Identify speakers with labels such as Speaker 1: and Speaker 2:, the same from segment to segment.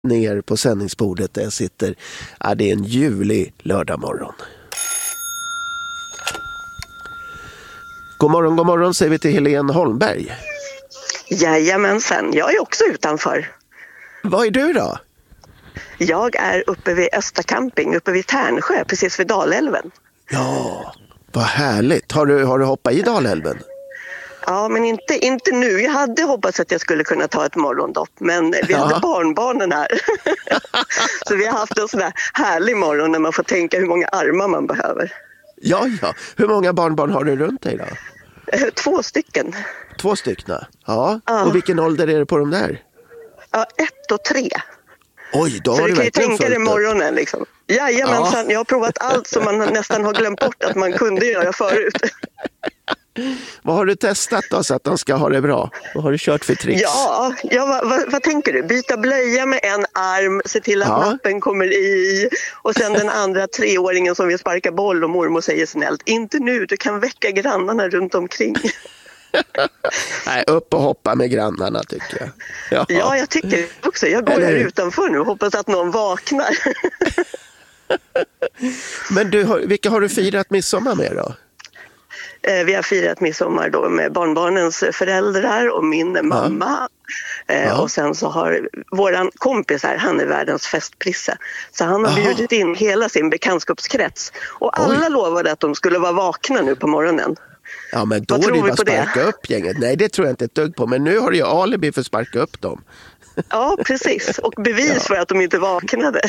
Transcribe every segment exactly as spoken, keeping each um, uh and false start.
Speaker 1: ner på sändningsbordet där jag sitter. Ja, det är en julig lördagmorgon. God morgon, god morgon säger vi till Helene Holmberg.
Speaker 2: Jajamensan, jag är också utanför.
Speaker 1: Vad är du då?
Speaker 2: Jag är uppe vid Östa camping, uppe vid Tärnsjö, precis vid Dalälven.
Speaker 1: Ja, vad härligt. Har du, har du hoppat i Dalälven?
Speaker 2: Ja, men inte, inte nu. Jag hade hoppats att jag skulle kunna ta ett morgondopp, men vi hade
Speaker 1: ja.
Speaker 2: barnbarnen här. Så vi har haft en sån här härlig morgon när man får tänka hur många armar man behöver.
Speaker 1: Ja, ja. Hur många barnbarn har du runt dig då?
Speaker 2: Två stycken.
Speaker 1: Två stycken? Ja.
Speaker 2: ja.
Speaker 1: Och vilken ålder är det på de där?
Speaker 2: Ja, ett och tre.
Speaker 1: Oj, då
Speaker 2: så
Speaker 1: har
Speaker 2: du
Speaker 1: du
Speaker 2: kan ju
Speaker 1: verkligen
Speaker 2: tänka dig morgonen liksom. Jajamensan, ja. Jag har provat allt som man nästan har glömt bort att man kunde göra förut.
Speaker 1: Vad har du testat då så att de ska ha det bra? Vad har du kört för tricks?
Speaker 2: Ja, ja vad, vad, vad tänker du? Byta blöja med en arm, se till att ja. nappen kommer i och sen den andra treåringen som vill sparka boll och mormor säger snällt, inte nu, du kan väcka grannarna runt omkring.
Speaker 1: Nej, upp och hoppa med grannarna tycker jag.
Speaker 2: Ja, ja jag tycker också. Jag går här utanför nu och hoppas att någon vaknar.
Speaker 1: Men du, vilka har du firat midsommar med då?
Speaker 2: Vi har firat midsommar då med barnbarnens föräldrar och min mamma. Ja. Ja. Och sen så har våran kompis här, han är världens festprisse. Så han har Aha. bjudit in hela sin bekantskapskrets. Och alla Oj. lovade att de skulle vara vakna nu på morgonen.
Speaker 1: Ja, men då är det bara sparka det? upp gänget. Nej, det tror jag inte ett dugg på. Men nu har du ju alibi för att sparka upp dem.
Speaker 2: Ja, precis. Och bevis ja. för att de inte vaknade.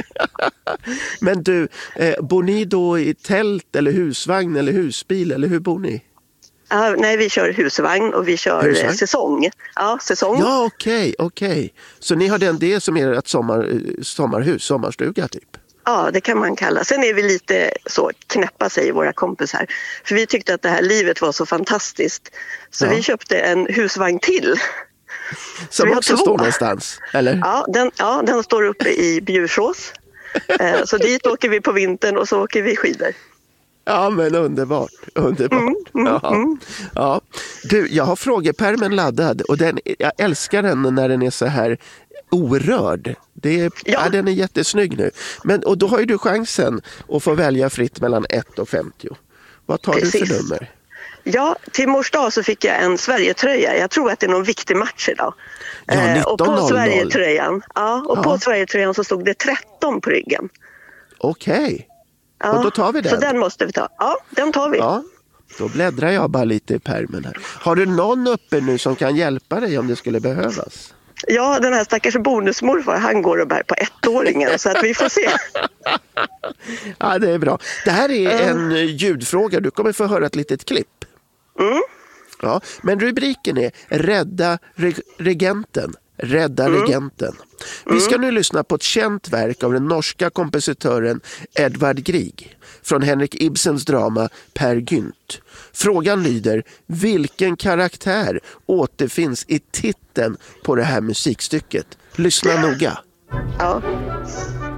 Speaker 1: Men du, eh, bor ni då i tält eller husvagn eller husbil eller hur bor ni?
Speaker 2: Uh, nej, vi kör husvagn och vi kör husvagn? säsong. Ja, säsong.
Speaker 1: Ja, okej, okay, okej. Okay. Så ni har den det som är ett sommar, sommarhus, sommarstuga typ?
Speaker 2: Ja, det kan man kalla. Sen är vi lite så knäppa, säger våra kompisar. För vi tyckte att det här livet var så fantastiskt. Så ja. vi köpte en husvagn till.
Speaker 1: Som också står någonstans, eller?
Speaker 2: Ja den, ja, den står uppe i Bjursås. eh, så dit åker vi på vintern och så åker vi skidor.
Speaker 1: Ja, men underbart. Underbart. Mm, mm, ja.
Speaker 2: Mm.
Speaker 1: Ja. Du, jag har frågepärmen laddad och den, jag älskar den när den är så här orörd. Det är, ja. Ja, den är jättesnygg nu. Men, och då har ju du chansen att få välja fritt mellan ett och femtio. Vad tar Precis. du för nummer?
Speaker 2: Ja, till mors dag så fick jag en Sverigetröja. Jag tror att det är någon viktig match idag.
Speaker 1: Ja,
Speaker 2: eh, och på Sverigetröjan, ja, och ja. på Sverigetröjan så stod det tretton på ryggen.
Speaker 1: Okej. Okay.
Speaker 2: Ja,
Speaker 1: och då tar vi den.
Speaker 2: Så den måste vi ta. Ja, den tar vi.
Speaker 1: Ja, då bläddrar jag bara lite i pärmen här. Har du någon uppe nu som kan hjälpa dig om det skulle behövas?
Speaker 2: Ja, den här stackars bonusmorfar, han går och bär på ettåringen så att vi får se.
Speaker 1: Ja, det är bra. Det här är en uh. ljudfråga. Du kommer få höra ett litet klipp.
Speaker 2: Mm.
Speaker 1: Ja, men rubriken är Rädda reg- regenten. Rädda mm. regenten. Vi ska nu lyssna på ett känt verk av den norska kompositören Edvard Grieg från Henrik Ibsens drama Per Gynt. Frågan lyder, vilken karaktär återfinns i titeln på det här musikstycket? Lyssna noga.
Speaker 2: Ja.